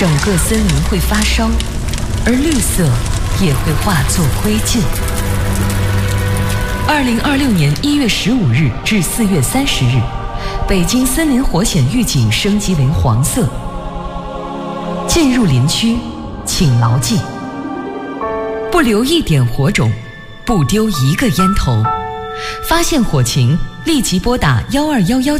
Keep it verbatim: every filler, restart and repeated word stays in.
整个森林会发烧，而绿色也会化作灰烬。二零二六年一月十五日至四月三十日，北京森林火险预警升级为黄色。进入林区，请牢记：不留一点火种，不丢一个烟头。发现火情，立即拨打幺二幺幺。